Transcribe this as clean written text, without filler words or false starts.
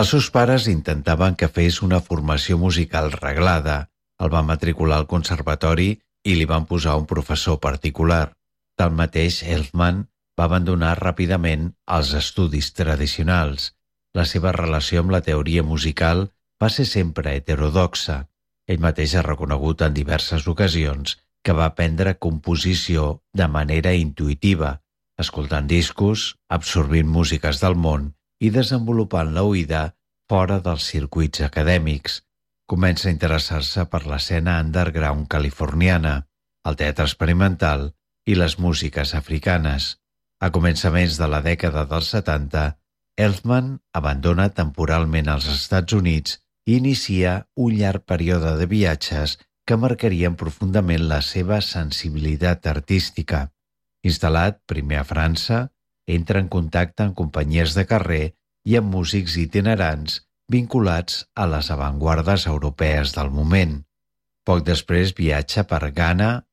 Els seus pares intentaven que fes una formació musical reglada, el van matricular al conservatori i li van posar un professor particular. Tanmateix, Elfman va abandonar ràpidament els estudis tradicionals. La seva relació amb la teoria musical va ser sempre heterodoxa. Ell mateix ha reconegut en diverses ocasions que va aprendre composició de manera intuïtiva, escoltant discos, absorbint músiques del món i desenvolupant l'oïda fora dels circuits acadèmics. Comença a interessar-se per l'escena underground californiana, el teatre experimental i les músiques africanes. A començaments de la dècada dels 70, Elfman abandona temporalment els Estats Units i inicia un llarg període de viatges que marcarien profundament la seva sensibilitat artística. Instal·lat primer a França, entra en contacte amb companyies de carrer i amb músics itinerants vinculats a les avantguardes europees del moment. Poc després viatja per Ghana,